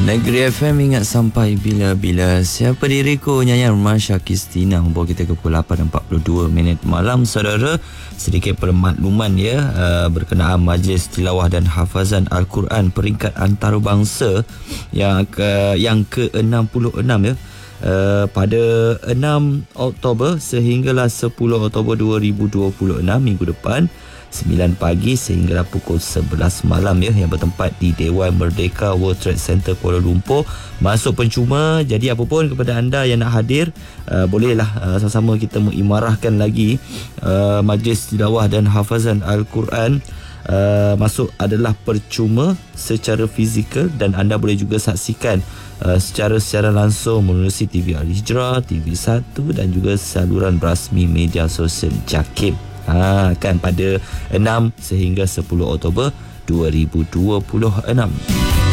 Negeri FM ingat sampai bila-bila. Siapa diriku, nyanyian Masya Kristina membawa kita ke pukul 8.42 malam. Saudara, sedikit permakluman ya, berkenaan Majlis Tilawah dan Hafazan Al-Quran peringkat antarabangsa yang ke-66 ya. Pada 6 Oktober sehinggalah 10 Oktober 2026 minggu depan 9 pagi sehinggalah pukul 11 malam ya, yang bertempat di Dewan Merdeka World Trade Center Kuala Lumpur. Masuk percuma, jadi apa pun kepada anda yang nak hadir, bolehlah sama-sama kita mengimarahkan lagi Majlis Tilawah dan Hafazan Al-Quran. Masuk adalah percuma secara fizikal dan anda boleh juga saksikan secara langsung melalui TV Al-Hijrah, TV1 dan juga saluran rasmi media sosial JAKIM. Kan pada 6 sehingga 10 Oktober 2026.